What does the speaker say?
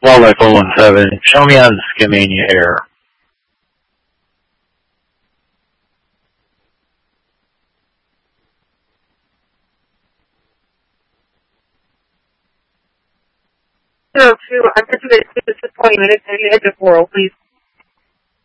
Wildlife 017, show me on Skamania Air. So, I'm going to 20 minutes, and you head to 40, please.